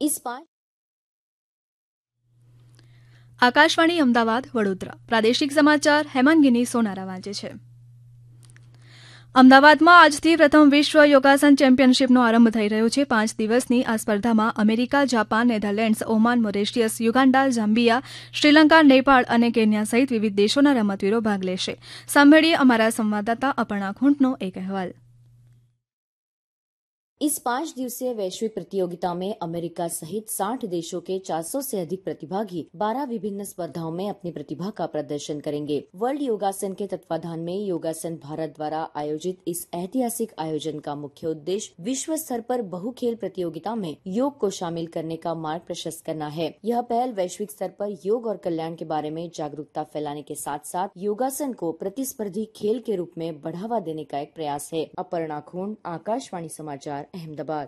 इस 5 આકાશવાણી અમદાવાદ વડોદરા પ્રાદેશિક સમાચાર હેમાંગીની સોનારા વાંચે છે. અમદાવાદમાં આજથી પ્રથમ વિશ્વ યોગાસન ચેમ્પિયનશીપનો આરંભ થઈ રહ્યો છે. 5 દિવસની આ સ્પર્ધામાં America, Japan, Netherlands, Oman, Mauritius, Uganda, Zambia, Sri Lanka, Nepal અને કેન્યા સહિત વિવિધ દેશોના રમતવીરો ભાગ લેશે. સાંભળીએ અમારા સંવાદદાતા અપર્ણા ખૂંટનો એક અહેવાલ. इस 5 दिवसीय वैश्विक प्रतियोगिता में अमेरिका सहित 60 देशों के 400 से अधिक प्रतिभागी 12 विभिन्न स्पर्धाओं में अपनी प्रतिभा का प्रदर्शन करेंगे. वर्ल्ड योगासन के तत्वाधान में योगासन भारत द्वारा आयोजित इस ऐतिहासिक आयोजन का मुख्य उद्देश्य विश्व स्तर पर बहु खेल प्रतियोगिता में योग को शामिल करने का मार्ग प्रशस्त करना है. यह पहल वैश्विक स्तर पर योग और कल्याण के बारे में जागरूकता फैलाने के साथ साथ योगासन को प्रतिस्पर्धी खेल के रूप में बढ़ावा देने का एक प्रयास है. अपर्णा खूंट, आकाशवाणी समाचार, अहमदाबाद.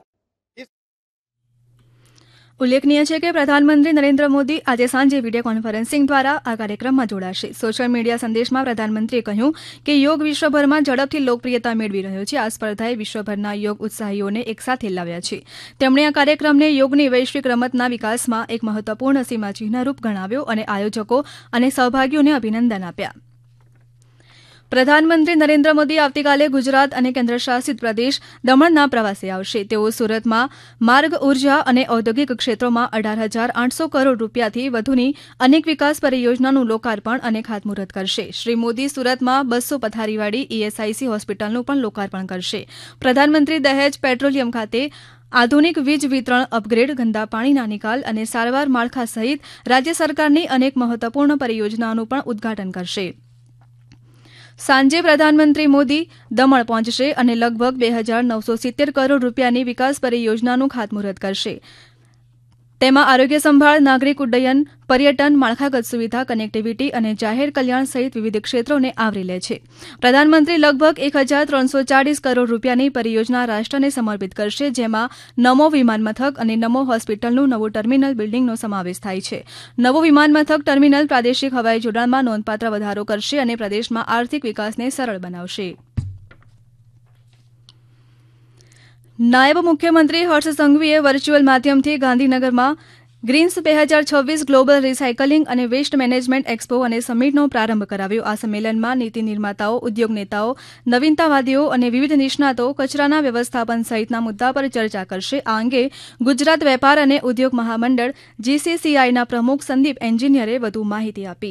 ઉલ્લેખનીય છે કે પ્રધાનમંત્રી નરેન્દ્ર મોદી આજે સાંજે વિડીયો કોન્ફરન્સિંગ દ્વારા આ કાર્યક્રમમાં જોડાશે. સોશિયલ મીડિયા સંદેશમાં પ્રધાનમંત્રીએ કહ્યું કે યોગ વિશ્વભરમાં ઝડપથી લોકપ્રિયતા મેળવી રહ્યો છે. આ સ્પર્ધાએ વિશ્વભરના યોગ ઉત્સાહીઓને એકસાથે લાવ્યા છે. તેમણે આ કાર્યક્રમને યોગની વૈશ્વિક રમતના વિકાસમાં એક મહત્વપૂર્ણ સીમાચિહ્નરૂપ ગણાવ્યો અને આયોજકો અને સહભાગીઓને અભિનંદન આપ્યા. પ્રધાનમંત્રી નરેન્દ્ર મોદી આવતીકાલે ગુજરાત અને કેન્દ્રશાસિત પ્રદેશ દમણના પ્રવાસે આવશે. તેઓ સુરતમાં માર્ગ, ઉર્જા અને ઔદ્યોગિક ક્ષેત્રોમાં 18,800 કરોડ રૂપિયાથી વધુની અનેક વિકાસ પરિયોજનાનું લોકાર્પણ અને ખાતમુહૂર્ત કરશે. શ્રી મોદી સુરતમાં 200 પથારીવાળી ESIC હોસ્પિટલનું પણ લોકાર્પણ કરશે. પ્રધાનમંત્રી દહેજ પેટ્રોલિયમ ખાતે આધુનિક વીજ વિતરણ અપગ્રેડ, ગંદા પાણીના નિકાલ અને સારવાર માળખા સહિત રાજ્ય સરકારની અનેક મહત્વપૂર્ણ પરિયોજનાઓનું પણ ઉદઘાટન કરશે. સાંજે પ્રધાનમંત્રી મોદી દમણ પહોંચશે અને લગભગ 2,970 કરોડ રૂપિયાની વિકાસ પરિયોજનાનું ખાતમુહૂર્ત કરશે. તેમાં આરોગ્ય સંભાળ, નાગરિક ઉડ્ડયન, પર્યટન, માળખાગત સુવિધા, કનેક્ટિવિટી અને જાહેર કલ્યાણ સહિત વિવિધ ક્ષેત્રોને આવરી લે છે. પ્રધાનમંત્રી લગભગ 1,340 કરોડ રૂપિયાની પરિયોજના રાષ્ટ્રને સમર્પિત કરશે, જેમાં નમો વિમાન મથક અને નમો હોસ્પિટલનું નવું ટર્મિનલ બિલ્ડિંગનો સમાવેશ થાય છે. નવું વિમાન મથક ટર્મિનલ પ્રાદેશિક હવાઈ જોડાણમાં નોંધપાત્ર વધારો કરશે અને પ્રદેશમાં આર્થિક વિકાસને સરળ બનાવશે. નાયબ મુખ્યમંત્રી હર્ષ સંઘવીએ વર્ચ્યુઅલ માધ્યમથી ગાંધીનગરમાં ગ્રીન્સ 2026 ગ્લોબલ રિસાયકલિંગ અને વેસ્ટ મેનેજમેન્ટ એક્સપો અને સમિટનો પ્રારંભ કરાવ્યો. આ સંમેલનમાં નીતિ નિર્માતાઓ, ઉદ્યોગ નેતાઓ, નવીનતાવાદીઓ અને વિવિધ નિષ્ણાતો કચરાના વ્યવસ્થાપન સહિતના મુદ્દા પર ચર્ચા કરશે. આ અંગે ગુજરાત વેપાર અને ઉદ્યોગ મહામંડળ GCCIના પ્રમુખ સંદીપ એન્જિનિયરે વધુ માહિતી આપી.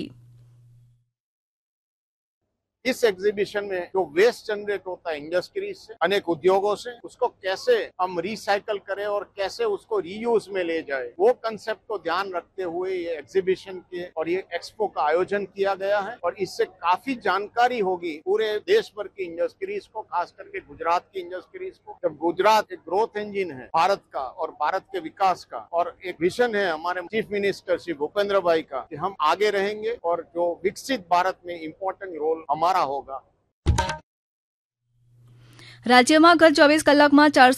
इस एग्जीबिशन में जो वेस्ट जनरेट होता है इंडस्ट्री से, अनेक उद्योगों से, उसको कैसे हम रिसाइकल करें और कैसे उसको रीयूज में ले जाए, वो कंसेप्ट को ध्यान रखते हुए ये एग्जीबिशन के और ये एक्सपो का आयोजन किया गया है. और इससे काफी जानकारी होगी पूरे देश भर की इंडस्ट्रीज को, खास करके गुजरात की इंडस्ट्रीज को. जब गुजरात एक ग्रोथ इंजन है भारत का और भारत के विकास का, और एक विजन है हमारे चीफ मिनिस्टर श्री भूपेंद्र भाई का कि हम आगे रहेंगे और जो विकसित भारत में इम्पोर्टेंट रोल हमारा होगा. રાજ્યમાં ગત 24 કલાકમાં 400